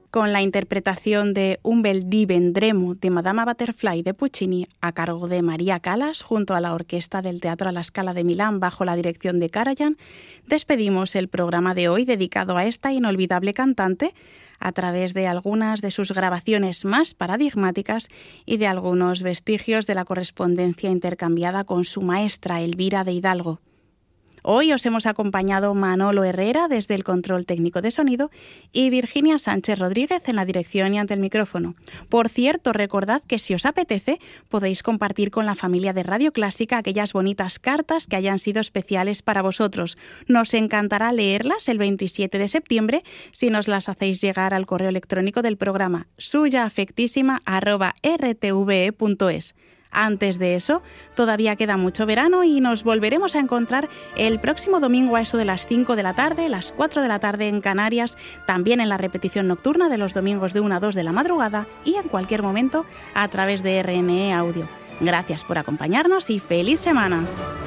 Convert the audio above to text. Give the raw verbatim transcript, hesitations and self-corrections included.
con la interpretación de Un bel dì vendremo de Madama Butterfly de Puccini a cargo de María Callas junto a la orquesta del Teatro a la Scala de Milán bajo la dirección de Karajan, despedimos el programa de hoy dedicado a esta inolvidable cantante a través de algunas de sus grabaciones más paradigmáticas y de algunos vestigios de la correspondencia intercambiada con su maestra Elvira de Hidalgo. Hoy os hemos acompañado Manolo Herrera desde el control técnico de sonido y Virginia Sánchez Rodríguez en la dirección y ante el micrófono. Por cierto, recordad que si os apetece podéis compartir con la familia de Radio Clásica aquellas bonitas cartas que hayan sido especiales para vosotros. Nos encantará leerlas el veintisiete de septiembre si nos las hacéis llegar al correo electrónico del programa suyaafectísima arroba r t v e punto es. Antes de eso, todavía queda mucho verano y nos volveremos a encontrar el próximo domingo a eso de las cinco de la tarde, las cuatro de la tarde en Canarias, también en la repetición nocturna de los domingos de una a dos de la madrugada y en cualquier momento a través de R N E Audio. Gracias por acompañarnos y ¡feliz semana!